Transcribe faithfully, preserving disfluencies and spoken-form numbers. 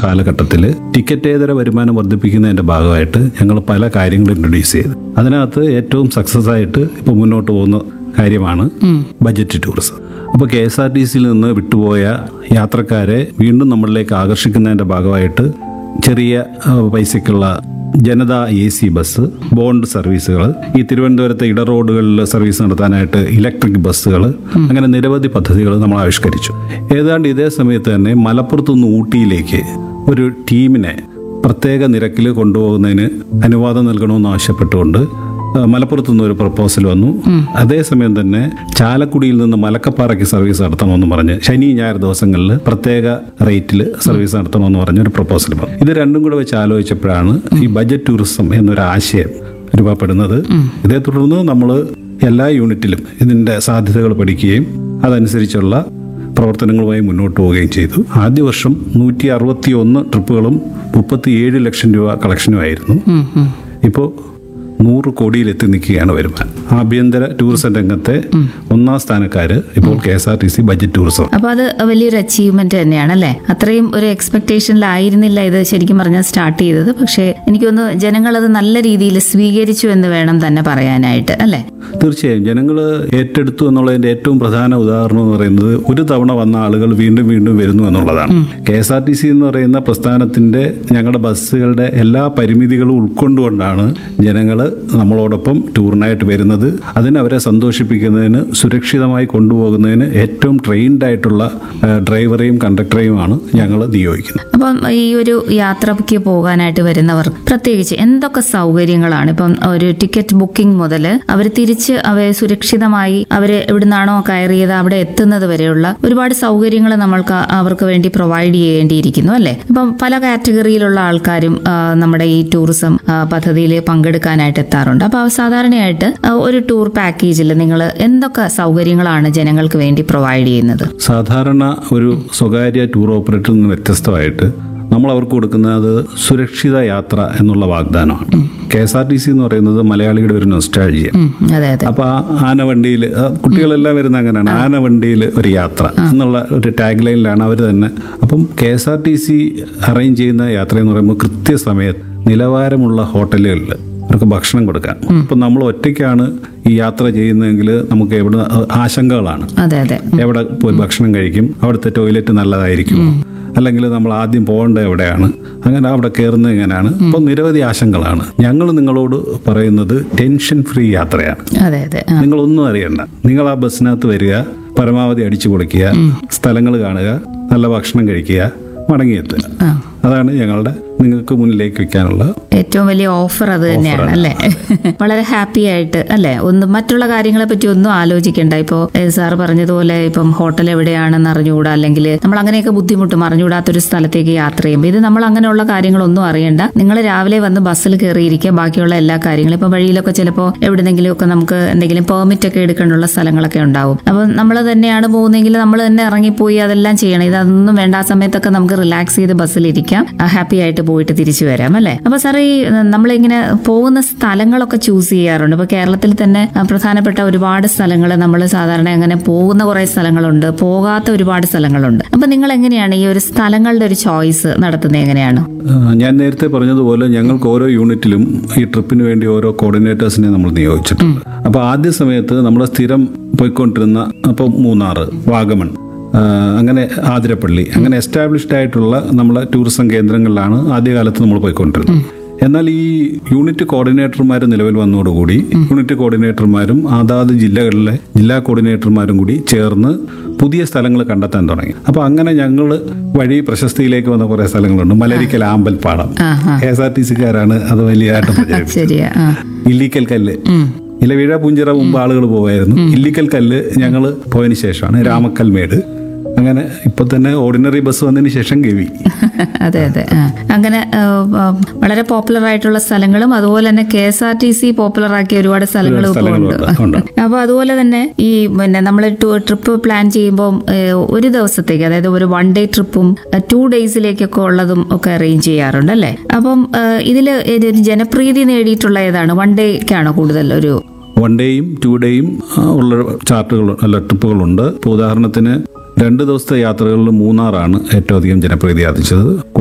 കാലഘട്ടത്തിൽ ടിക്കറ്റേതര വരുമാനം വർദ്ധിപ്പിക്കുന്നതിൻ്റെ ഭാഗമായിട്ട് ഞങ്ങൾ പല കാര്യങ്ങളും ഇൻട്രൊഡ്യൂസ് ചെയ്തു. അതിനകത്ത് ഏറ്റവും സക്സസ് ആയിട്ട് ഇപ്പോൾ മുന്നോട്ട് പോകുന്ന കാര്യമാണ് ബജറ്റ് ടൂറിസം. അപ്പോൾ കെ എസ് ആർ ടി സിയിൽ നിന്ന് വിട്ടുപോയ യാത്രക്കാരെ വീണ്ടും നമ്മളിലേക്ക് ആകർഷിക്കുന്നതിൻ്റെ ഭാഗമായിട്ട് ചെറിയ പൈസയ്ക്കുള്ള ജനത എ സി ബസ്, ബോണ്ട് സർവീസുകൾ, ഈ തിരുവനന്തപുരത്തെ ഇട റോഡുകളിൽ സർവീസ് നടത്താനായിട്ട് ഇലക്ട്രിക് ബസ്സുകൾ, അങ്ങനെ നിരവധി പദ്ധതികൾ നമ്മൾ ആവിഷ്കരിച്ചു. ഏതാണ്ട് ഇതേ സമയത്ത് തന്നെ മലപ്പുറത്തുനിന്ന് ഊട്ടിയിലേക്ക് ഒരു ടീമിനെ പ്രത്യേക നിരക്കിൽ കൊണ്ടുപോകുന്നതിന് അനുവാദം നൽകണമെന്ന് ആവശ്യപ്പെട്ടുകൊണ്ട് മലപ്പുറത്തു നിന്ന് ഒരു പ്രപ്പോസൽ വന്നു. അതേസമയം തന്നെ ചാലക്കുടിയിൽ നിന്ന് മലക്കപ്പാറയ്ക്ക് സർവീസ് നടത്തണമെന്ന് പറഞ്ഞ് ശനി ഞായർ ദിവസങ്ങളിൽ പ്രത്യേക റേറ്റിൽ സർവീസ് നടത്തണമെന്ന് പറഞ്ഞൊരു പ്രപ്പോസൽ വന്നു. ഇത് രണ്ടും കൂടെ വെച്ച് ആലോചിച്ചപ്പോഴാണ് ഈ ബജറ്റ് ടൂറിസം എന്നൊരു ആശയം രൂപപ്പെടുന്നത്. ഇതേ തുടർന്ന് നമ്മൾ എല്ലാ യൂണിറ്റിലും ഇതിൻ്റെ സാധ്യതകൾ പഠിക്കുകയും അതനുസരിച്ചുള്ള പ്രവർത്തനങ്ങളുമായി മുന്നോട്ട് പോവുകയും ചെയ്തു. ആദ്യ വർഷം നൂറ്റി അറുപത്തി ഒന്ന് ട്രിപ്പുകളും മുപ്പത്തിയേഴ് ലക്ഷം രൂപ കളക്ഷനുമായിരുന്നു. ഇപ്പോൾ നൂറ് കോടിയിലെത്തി നിൽക്കുകയാണ് വരുമാനം. ആഭ്യന്തര ടൂറിസം രംഗത്തെ ഒന്നാം സ്ഥാനക്കാര് ഇപ്പോൾ K S R T C budget tourism. അപ്പൊ അത് വലിയൊരു അച്ചീവ്മെന്റ് തന്നെയാണ് അല്ലേ? അത്രയും ഒരു എക്സ്പെക്ടേഷനിലായിരുന്നില്ല ഇത് ശരിക്കും പറഞ്ഞാൽ സ്റ്റാർട്ട് ചെയ്തത്. പക്ഷേ എനിക്കൊന്ന് ജനങ്ങൾ അത് നല്ല രീതിയിൽ സ്വീകരിച്ചു എന്ന് വേണം തന്നെ പറയാനായിട്ട് അല്ലേ? തീർച്ചയായും ജനങ്ങൾ ഏറ്റെടുത്തു എന്നുള്ളതിന്റെ ഏറ്റവും പ്രധാന ഉദാഹരണം എന്ന് പറയുന്നത് ഒരു തവണ വന്ന ആളുകൾ വീണ്ടും വീണ്ടും വരുന്നു എന്നുള്ളതാണ്. K S R T C എന്ന് പറയുന്ന പ്രസ്ഥാനത്തിന്റെ ഞങ്ങളുടെ ബസ്സുകളുടെ എല്ലാ പരിമിതികളും ഉൾക്കൊണ്ടുകൊണ്ടാണ് ജനങ്ങൾ നമ്മളോടൊപ്പം ടൂറിനായിട്ട് വരുന്നത്. അതിന് അവരെ സന്തോഷിപ്പിക്കുന്നതിന്, സുരക്ഷിതമായി കൊണ്ടുപോകുന്നതിന് ഏറ്റവും ട്രെയിൻഡ് ആയിട്ടുള്ള ഡ്രൈവറെയും കണ്ടക്ടറെയുമാണ് ഞങ്ങൾ നിയോഗിക്കുന്നത്. അപ്പം ഈ ഒരു യാത്രയ്ക്ക് പോകാനായിട്ട് വരുന്നവർ പ്രത്യേകിച്ച് എന്തൊക്കെ സൗകര്യങ്ങളാണ്? ഇപ്പം ഒരു ടിക്കറ്റ് ബുക്കിംഗ് മുതൽ അവർ തിരിച്ച് അവരെ സുരക്ഷിതമായി അവര് എവിടുന്നാണോ കയറിയത് അവിടെ എത്തുന്നത് വരെയുള്ള ഒരുപാട് സൗകര്യങ്ങൾ നമ്മൾക്ക് അവർക്ക് വേണ്ടി പ്രൊവൈഡ് ചെയ്യേണ്ടിയിരിക്കുന്നു അല്ലേ? ഇപ്പം പല കാറ്റഗറിയിലുള്ള ആൾക്കാരും നമ്മുടെ ഈ ടൂറിസം പദ്ധതിയിൽ പങ്കെടുക്കാനായിട്ട് എത്താറുണ്ട്. അപ്പോൾ സാധാരണയായിട്ട് ഒരു ടൂർ പാക്കേജിൽ നിങ്ങൾ എന്തൊക്കെ സൗകര്യങ്ങളാണ് ജനങ്ങൾക്ക് വേണ്ടി പ്രൊവൈഡ് ചെയ്യുന്നത്? സാധാരണ ഒരു സ്വകാര്യ ടൂർ ഓപ്പറേറ്ററിൽ നിന്ന് വ്യത്യസ്തമായിട്ട് നമ്മൾ അവർക്ക് കൊടുക്കുന്നത് സുരക്ഷിത യാത്ര എന്നുള്ള വാഗ്ദാനമാണ്. K S R T C എന്ന് പറയുന്നത് മലയാളിയുടെ ഒരു നൊസ്റ്റാൾജിയ. അപ്പൊ ആനവണ്ടിയിൽ കുട്ടികളെല്ലാം വരുന്ന അങ്ങനെയാണ്, ആനവണ്ടിയിൽ ഒരു യാത്ര എന്നുള്ള ഒരു ടാഗ് ലൈനിലാണ് അവർ തന്നെ. അപ്പം K S R T C arrange ചെയ്യുന്ന യാത്ര എന്ന് പറയുമ്പോൾ കൃത്യസമയത്ത് നിലവാരമുള്ള ഹോട്ടലുകളിൽ അവർക്ക് ഭക്ഷണം കൊടുക്കാം. ഇപ്പം നമ്മൾ ഒറ്റയ്ക്കാണ് ഈ യാത്ര ചെയ്യുന്നതെങ്കിൽ നമുക്ക് എവിടെ ആശങ്കകളാണ്. എവിടെ പോയി ഭക്ഷണം കഴിക്കും, അവിടുത്തെ ടോയ്ലറ്റ് നല്ലതായിരിക്കും, അല്ലെങ്കിൽ നമ്മൾ ആദ്യം പോകേണ്ടത് എവിടെയാണ്, അങ്ങനെ അവിടെ കയറുന്നത് എങ്ങനെയാണ്. അപ്പോൾ നിരവധി ആശങ്കകളാണ്. ഞങ്ങൾ നിങ്ങളോട് പറയുന്നത് ടെൻഷൻ ഫ്രീ യാത്രയാണ്. നിങ്ങളൊന്നും അറിയണ്ട, നിങ്ങൾ ആ ബസ്സിനകത്ത് വരിക, പരമാവധി അടിച്ചു പൊളിക്കുക, സ്ഥലങ്ങൾ കാണുക, നല്ല ഭക്ഷണം കഴിക്കുക, മടങ്ങിയെത്തുക. അതാണ് ഞങ്ങളുടെ നിങ്ങൾക്ക് മുന്നിലേക്ക് വെക്കാനുള്ള ഏറ്റവും വലിയ ഓഫർ. അത് തന്നെയാണ് അല്ലേ? വളരെ ഹാപ്പി ആയിട്ട് അല്ലേ? ഒന്നും മറ്റുള്ള കാര്യങ്ങളെ പറ്റി ഒന്നും ആലോചിക്കേണ്ട. ഇപ്പോൾ സാർ പറഞ്ഞതുപോലെ ഇപ്പം ഹോട്ടൽ എവിടെയാണെന്ന് അറിഞ്ഞുകൂടാ, അല്ലെങ്കിൽ നമ്മൾ അങ്ങനെയൊക്കെ ബുദ്ധിമുട്ടും അറിഞ്ഞുകൂടാത്തൊരു സ്ഥലത്തേക്ക് യാത്ര ചെയ്യുമ്പോൾ ഇത് നമ്മൾ അങ്ങനെയുള്ള കാര്യങ്ങളൊന്നും അറിയണ്ട. നിങ്ങൾ രാവിലെ വന്ന് ബസ്സിൽ കയറിയിരിക്കുക, ബാക്കിയുള്ള എല്ലാ കാര്യങ്ങളും. ഇപ്പം വഴിയിലൊക്കെ ചിലപ്പോൾ എവിടെന്നെങ്കിലും ഒക്കെ നമുക്ക് എന്തെങ്കിലും പെർമിറ്റ് ഒക്കെ എടുക്കാനുള്ള സ്ഥലങ്ങളൊക്കെ ഉണ്ടാവും. അപ്പം നമ്മൾ തന്നെയാണ് പോകുന്നതെങ്കിൽ നമ്മൾ തന്നെ ഇറങ്ങിപ്പോയി അതെല്ലാം ചെയ്യണം. ഇതൊന്നും വേണ്ട. ആ സമയത്തൊക്കെ നമുക്ക് റിലാക്സ് ചെയ്ത് ബസ്സിലിരിക്കാം, ഹാപ്പി ആയിട്ട് പോയിട്ട് തിരിച്ചു വരാം അല്ലേ? അപ്പൊ സാർ ഈ നമ്മളിങ്ങനെ പോകുന്ന സ്ഥലങ്ങളൊക്കെ ചൂസ് ചെയ്യാറുണ്ട്. ഇപ്പൊ കേരളത്തിൽ തന്നെ പ്രധാനപ്പെട്ട ഒരുപാട് സ്ഥലങ്ങൾ നമ്മൾ സാധാരണ അങ്ങനെ പോകുന്ന കുറെ സ്ഥലങ്ങളുണ്ട്, പോകാത്ത ഒരുപാട് സ്ഥലങ്ങളുണ്ട്. അപ്പൊ നിങ്ങൾ എങ്ങനെയാണ് ഈ ഒരു സ്ഥലങ്ങളുടെ ഒരു ചോയ്സ് നടത്തുന്നത്? എങ്ങനെയാണ്? ഞാൻ നേരത്തെ പറഞ്ഞതുപോലെ ഞങ്ങൾക്ക് ഓരോ യൂണിറ്റിലും ഈ ട്രിപ്പിന് വേണ്ടി ഓരോ കോർഡിനേറ്റേഴ്സിനെ നമ്മൾ നിയോഗിച്ചിട്ടുണ്ട്. അപ്പൊ ആദ്യ സമയത്ത് നമ്മുടെ സ്ഥിരം പോയിക്കൊണ്ടിരുന്ന അപ്പോൾ മൂന്നാറ്, വാഗമൺ, അങ്ങനെ ആതിരപ്പള്ളി, അങ്ങനെ എസ്റ്റാബ്ലിഷ്ഡ് ആയിട്ടുള്ള നമ്മളെ ടൂറിസം കേന്ദ്രങ്ങളിലാണ് ആദ്യകാലത്ത് നമ്മൾ പോയിക്കൊണ്ടിരുന്നത്. എന്നാൽ ഈ യൂണിറ്റ് കോർഡിനേറ്റർമാർ നിലവിൽ വന്നതോടുകൂടി യൂണിറ്റ് കോർഡിനേറ്റർമാരും അതാത് ജില്ലകളിലെ ജില്ലാ കോർഡിനേറ്റർമാരും കൂടി ചേർന്ന് പുതിയ സ്ഥലങ്ങൾ കണ്ടെത്താൻ തുടങ്ങി. അപ്പൊ അങ്ങനെ ഞങ്ങൾ വഴി പ്രശസ്തിയിലേക്ക് വന്ന കുറെ സ്ഥലങ്ങളുണ്ട്. Malarikkal ആമ്പൽപ്പാടം, K S R T സിക്കാരാണ് അത് വലിയതായിട്ട് പ്രചരിപ്പിച്ചത്. ഇല്ലിക്കൽ കല്ല്, ഇലവീഴ പൂഞ്ചിറ മുമ്പ് ആളുകൾ പോവായിരുന്നു. ഇല്ലിക്കൽ കല്ല് ഞങ്ങൾ പോയതിനു ശേഷമാണ് രാമക്കൽമേട്, അങ്ങനെ ഇപ്പൊ തന്നെ ഓർഡിനറി ബസ് വന്നതിന് ശേഷം ഗവി. അതെ അതെ അങ്ങനെ വളരെ പോപ്പുലർ ആയിട്ടുള്ള സ്ഥലങ്ങളും അതുപോലെ തന്നെ K S R T C popular ആക്കിയ ഒരുപാട് സ്ഥലങ്ങളും ഉണ്ട്. അപ്പൊ അതുപോലെ തന്നെ ഈ പിന്നെ നമ്മൾ ട്രിപ്പ് പ്ലാൻ ചെയ്യുമ്പോൾ ഒരു ദിവസത്തേക്ക്, അതായത് ഒരു വൺ ഡേ ട്രിപ്പും ടു ഡേയ്സിലേക്കൊക്കെ ഉള്ളതും ഒക്കെ അറേഞ്ച് ചെയ്യാറുണ്ട് അല്ലേ? അപ്പം ഇതില് ജനപ്രീതി നേടിയിട്ടുള്ള ഏതാണ്? വൺ ഡേക്കാണോ കൂടുതൽ? ഒരു വൺ ഡേയും ടു ഡേയും ഉള്ള ചാർട്ടുകൾ അല്ല ട്രിപ്പുകളുണ്ട്. ഇപ്പോൾ ഉദാഹരണത്തിന് രണ്ട് ദിവസത്തെ യാത്രകളിൽ മൂന്നാറാണ് ഏറ്റവും അധികം ജനപ്രീതി ആർജിച്ചത്.